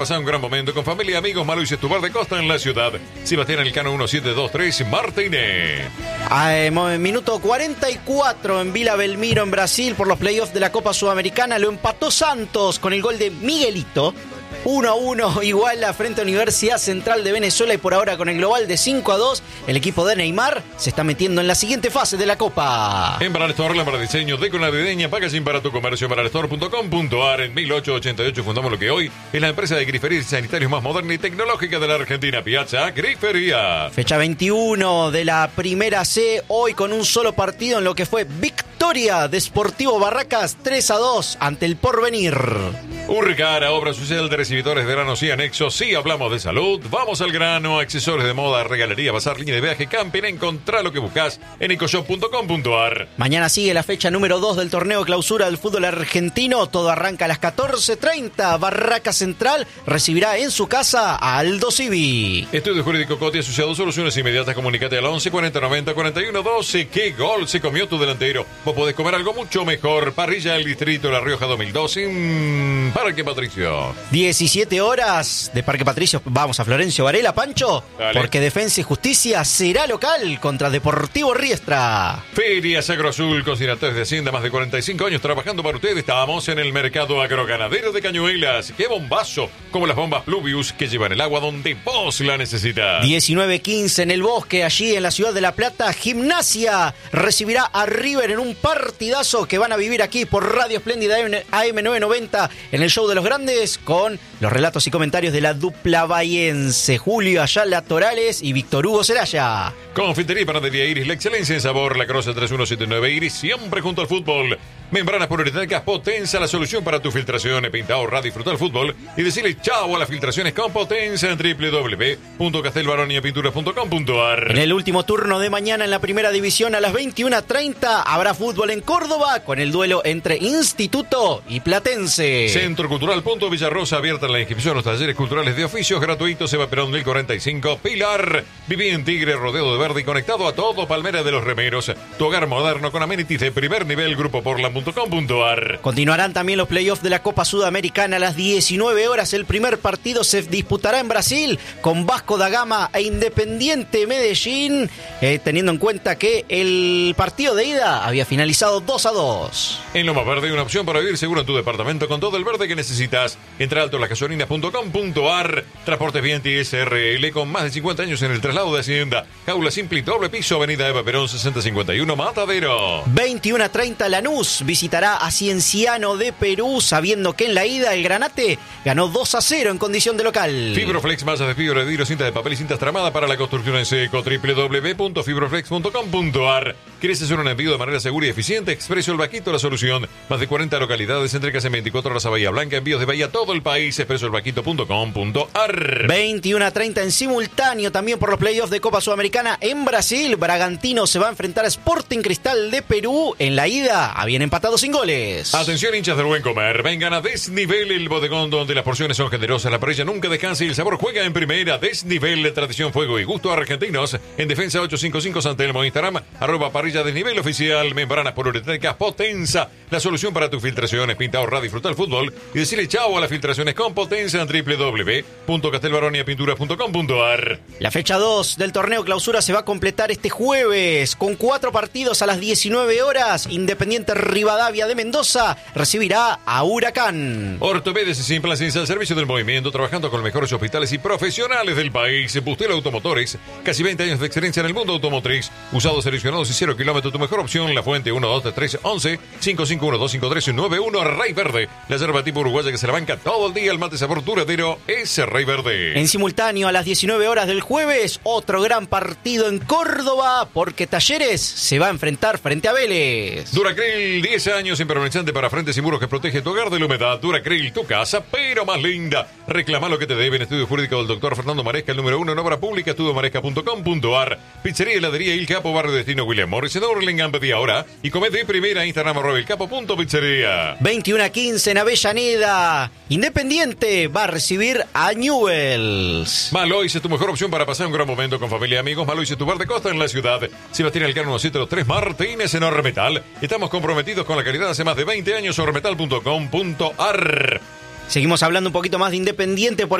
Pasá un gran momento con familia y amigos. Malo y Setúbal de Costa en la ciudad. Sebastián Elcano 1723 Martínez. Minuto 44 en Vila Belmiro, en Brasil, por los playoffs de la Copa Sudamericana. Lo empató Santos con el gol de Miguelito. 1-1 igual a frente a Universidad Central de Venezuela, y por ahora con el global de 5-2, el equipo de Neymar se está metiendo en la siguiente fase de la Copa. En Baralestor, lámpara de diseño, deco navideña, packaging para tu comercio. Baralestor.com.ar. En 1888 fundamos lo que hoy es la empresa de griferías y sanitarios más moderna y tecnológica de la Argentina, Piazza Grifería. Fecha 21 de la Primera C, hoy con un solo partido en lo que fue victoria de Sportivo Barracas 3-2 ante el Porvenir. Urricara, obra social de recibidores de granos y anexos. Sí, hablamos de salud. Vamos al grano. Accesorios de moda, regalería, bazar, línea de viaje, camping. Encontrá lo que buscas en ecoshop.com.ar. Mañana sigue la fecha número 2 del torneo clausura del fútbol argentino. Todo arranca a las 14:30. Barraca Central recibirá en su casa a Aldo Civi. Estudio Jurídico Coti Asociado, soluciones inmediatas. Comunicate al 11 40 90 41 12. ¿Qué gol se comió tu delantero? Vos podés comer algo mucho mejor. Parrilla del Distrito La Rioja 2012. Parque Patricio. 17 horas de Parque Patricio. Vamos a Florencio Varela, Pancho. Dale. Porque Defensa y Justicia será local contra Deportivo Riestra. Ferias Agroazul, consignatarios de Hacienda, más de 45 años trabajando para ustedes. Estamos en el mercado agroganadero de Cañuelas. ¡Qué bombazo! Como las bombas Pluvius que llevan el agua donde vos la necesitas. 19:15 en el Bosque, allí en la ciudad de La Plata. Gimnasia recibirá a River en un partidazo que van a vivir aquí por Radio Espléndida AM990 en el Show de los Grandes, con los relatos y comentarios de la dupla bahiense, Julio Ayala Torales y Víctor Hugo Zelaya. Confitería y panadería Iris, la excelencia en sabor. La Croce 3179 Iris, siempre junto al fútbol. Membranas poliuretánicas Potenza, la solución para tu filtración. Pinta, ahorrar, disfrutar el fútbol y decirle chao a las filtraciones con Potenza en www.castelbaroniapinturas.com.ar. En el último turno de mañana en la primera división, a las 21:30 habrá fútbol en Córdoba con el duelo entre Instituto y Platense. Centro Cultural Punto Villarrosa, abierta la inscripción a los talleres culturales de oficios gratuitos. Eva Perón 1045. Pilar, viví en Tigre, rodeado de verde y conectado a todo. Palmera de los Remeros, tu hogar moderno con amenities de primer nivel. Grupoportland.com.ar. Continuarán también los playoffs de la Copa Sudamericana a las 19 horas. El primer partido se disputará en Brasil con Vasco da Gama e Independiente Medellín, teniendo en cuenta que el partido de ida había finalizado 2-2. En Loma Verde, una opción para vivir seguro en tu departamento con todo el verde que necesitas. Entra a altolasgasolinas.com.ar. Transportes Vienti SRL, con más de 50 años en el traslado de Hacienda. Jaula simple y doble piso, avenida Eva Perón 6051, Matadero. 21:30 Lanús visitará a Cienciano de Perú, sabiendo que en la ida el Granate ganó 2-0 en condición de local. Fibroflex, masas de fibra de vidrio, cintas de papel y cintas tramadas para la construcción en seco. www.fibroflex.com.ar. ¿Quieres hacer un envío de manera segura y eficiente? Expreso El Vaquito, la solución. Más de 40 localidades, entregas en 24 horas a Bahía Blanca, envíos de Bahía a todo el país. expresoelvaquito.com.ar. 21:30 en simultáneo también por los playoffs de Copa Sudamericana en Brasil. Bragantino se va a enfrentar a Sporting Cristal de Perú. En la ida habían empatado sin goles. Atención, hinchas del buen comer. Vengan a Desnivel, el bodegón donde las porciones son generosas, la parrilla nunca descansa y el sabor juega en primera. Desnivel, tradición, fuego y gusto argentinos. En Defensa 855 San Telmo. Instagram, @parrilla Desnivel oficial. Membranas poliuretánicas Potenza, la solución para tus filtraciones. Pinta, ahorrar, disfrutar el fútbol y decirle chao a las filtraciones con Potenza en www.castelbaroniapinturas.com.ar. La fecha 2 del torneo clausura se va a completar este jueves con 4 partidos a las 19 horas. Independiente Rivadavia de Mendoza recibirá a Huracán. Ortopedes y Implantes al servicio del movimiento, trabajando con los mejores hospitales y profesionales del país. Bustelo Automotores, casi 20 años de experiencia en el mundo automotriz. Usados, seleccionados y 0 kilómetros. Tu mejor opción, La Fuente 12311 551-253-91. Rey Verde, la yerba tipo uruguaya que se la banca todo el día. El mate sabor duradero es Rey Verde. En simultáneo a las 19 horas del jueves, otro gran partido en Córdoba, porque Talleres se va a enfrentar frente a Vélez. Duracril, 10 años impermeabilizante para frentes y muros que protege tu hogar de la humedad. Duracril, tu casa, pero más linda. Reclama lo que te deben. Estudio jurídico del doctor Fernando Maresca, el número 1 en obra pública, estudiomaresca.com.ar. Pizzería y heladería Il Capo, barrio Destino William Morris, en Hurlingham, pedí ahora. Y come de primera, Instagram @elcapo.pizzería. 21:15 en Avellaneda. Independiente va a recibir a Newell's. Malois es tu mejor opción para pasar un gran momento con familia y amigos. Malois es tu bar de costa en la ciudad. Sebastián Elcano 1703 Martínez en Ormetal. Estamos comprometidos con la calidad hace más de 20 años. Ormetal.com.ar. Seguimos hablando un poquito más de Independiente